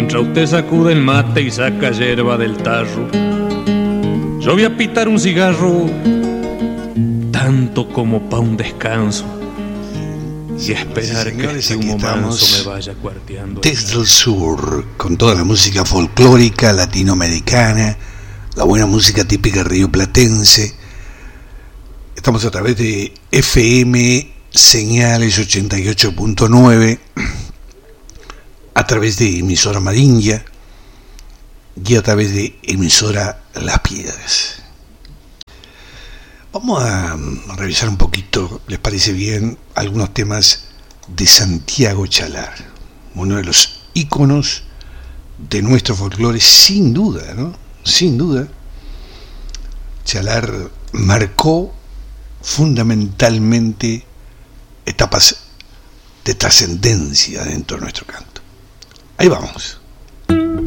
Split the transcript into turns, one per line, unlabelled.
Mientras usted sacude el mate y saca yerba del tarro, yo voy a pitar un cigarro, tanto como pa' un descanso, y esperar que este humo manso me vaya cuarteando.
Desde el sur, con toda la música folclórica latinoamericana, la buena música típica rioplatense. Estamos a través de FM Señales 88.9, a través de emisora Marinja y a través de emisora Las Piedras. Vamos a revisar un poquito, ¿les parece bien?, algunos temas de Santiago Chalar, uno de los íconos de nuestro folclore, sin duda, ¿no? Sin duda. Chalar marcó fundamentalmente etapas de trascendencia dentro de nuestro canto. Ahí vamos.